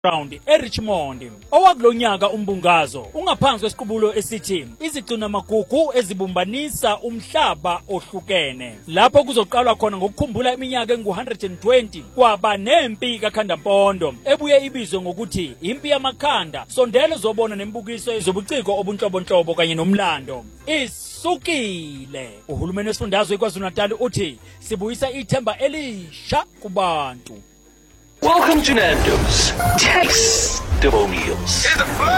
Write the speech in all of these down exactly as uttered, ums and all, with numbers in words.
round eRichmond. Owakulonyaka umbungazo ungaphansi kwesiqubulo esithi izigcina magugu ezibumbanisa umhlaba ohlukene. Lapho kuzoqalwa khona ngokukhumbula iminyaka engu one hundred twenty kwaba nempi kaKhandampondo ebuye ibizwe ngokuthi impi yamakhanda. Sondelo zobona nembukiso ezobuciko obunhlobonhlobo kanye nomlando. Isukile. Uhulumeni wesifundazwe kwaZulu-Natal uthi sibuyisa ithemba elisha kubantu. Welcome to Nando's Testimonials.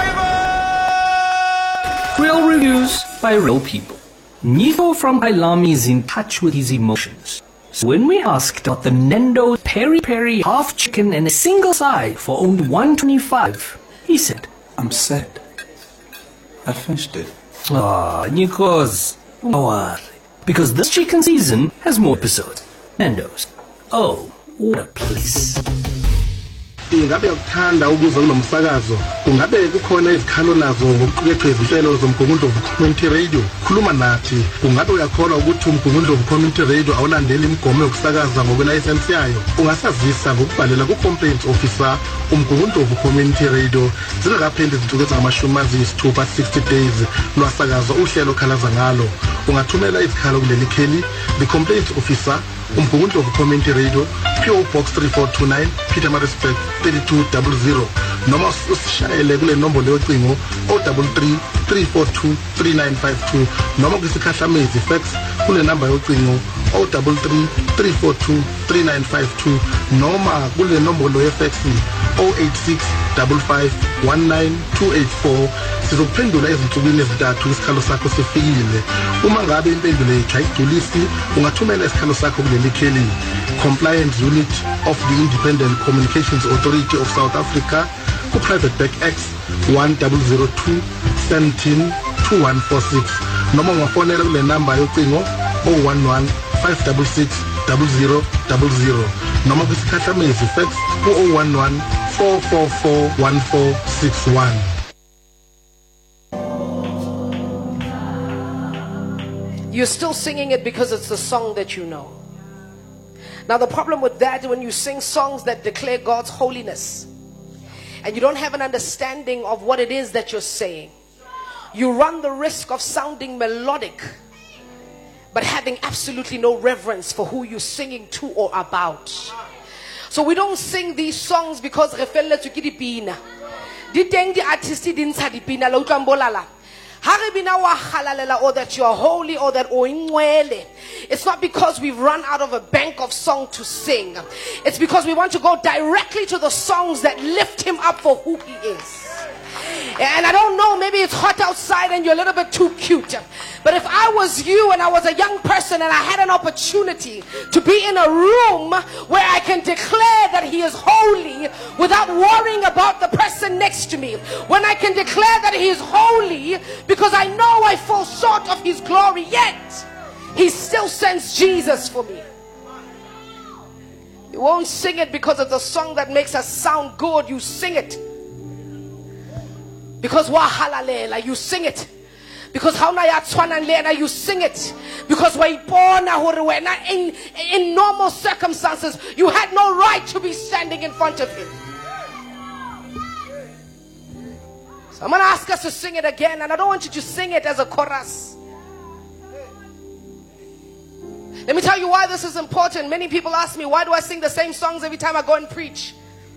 Real reviews by real people. Nico from Kailami is in touch with his emotions. So when we asked about the Nando's peri peri half chicken and a single side for only one twenty-five, he said, I'm sad. I finished it. Ah, Nikos, don't worry. Because this chicken season has more episodes. Nando's. Oh, what a place. Ingabe ukuthanda ukuza kunomsakazo kungabe kukhona izikhalo nazo ngokuqukethwe izinhlelo zomgungundlovu community radio khuluma nathi kungabe uyakholwa ukuthi umgungundlovu community radio awulandeli imigomo yokusakaza ngokwelayisensi yayo ungasazisa ngokubhalela ku complaints officer umgungundlovu community radio zingakaphindi izinsuku ezingamashumi ayisithupha sixty days lwasakaza uhlelo khalaza ngalo ungathumela izikhalo kuleli kheli the complaints officer umgungundlovu community radio P O Box three four two nine Pietermaritzburg thirty-two hundred noma usishayele kule nombolo yocingo zero three three three four two three nine five two noma kusikhahlamezi fax kule number yocingo zero three three three four two three nine five two noma kule nombolo yefax zero eight six five five one nine two eight four. Sizophendula ezinsukwini ezintathu isikhalo sakho sifikile. Uma ngabe impendulo yethu ayigculisi ungathumela isikhalo sakho kuleli kheli Compliance Unit of the Independent Communications Authority of South Africa ku Private Back X one zero zero two one seven two one four six noma ungafonela kule number yocingo zero one one five six six zero zero zero zero noma kusikhahlamezi fax ku zero one one four four four one four six one. You're still singing it because it's the song that you know. Now the problem with that, when you sing songs that declare God's holiness and you don't have an understanding of what it is that you're saying, you run the risk of sounding melodic but having absolutely no reverence for who you're singing to or about. So we don't sing these songs because refella to kidipina. Diteng di artisti din sa dipina la utlambolala. Or that you are holy or that oingwele. It's not because we've run out of a bank of song to sing. It's because we want to go directly to the songs that lift him up for who he is. And I don't know, maybe it's hot outside and you're a little bit too cute. But if I was you and I was a young person and I had an opportunity to be in a room where I can declare that he is holy without worrying about the person next to me, when I can declare that he is holy because I know I fall short of his glory, yet he still sends Jesus for me. You won't sing it because of the song that makes us sound good. You sing it because wahalalela, you sing it. Because how na ya tswana lena, you sing it. Because in in normal circumstances you had no right to be standing in front of him. So I'm gonna ask us to sing it again, and I don't want you to sing it as a chorus. Let me tell you why this is important. Many people ask me, why do I sing the same songs every time I go and preach?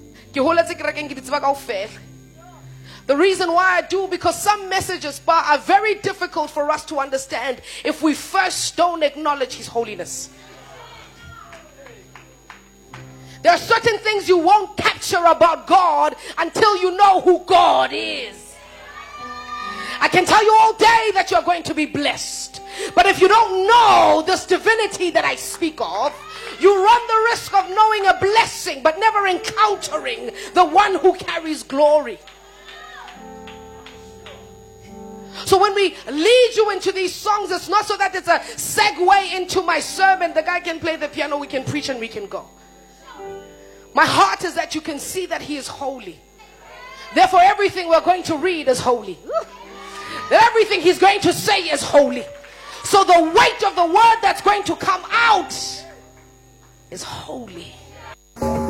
The reason why I do, because some messages are very difficult for us to understand if we first don't acknowledge his holiness. There are certain things you won't capture about God until you know who God is. I can tell you all day that you're going to be blessed, but if you don't know this divinity that I speak of, you run the risk of knowing a blessing but never encountering the one who carries glory. So when we lead you into these songs, it's not so that it's a segue into my sermon. The guy can play the piano, we can preach, and we can go. My heart is that you can see that he is holy. Therefore, everything we're going to read is holy. That everything he's going to say is holy. So the weight of the word that's going to come out is holy.